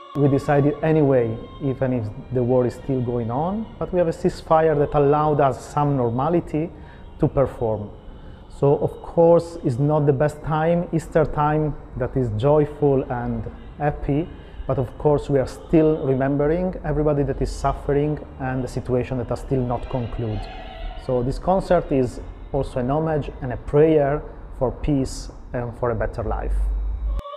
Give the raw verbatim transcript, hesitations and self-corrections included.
We decided anyway, even if the war is still going on, but we have a ceasefire that allowed us some normality to perform. So of course it's not the best time, Easter time that is joyful and happy, but of course we are still remembering everybody that is suffering and the situation that are still not concluded. So this concert is also an homage and a prayer for peace and for a better life.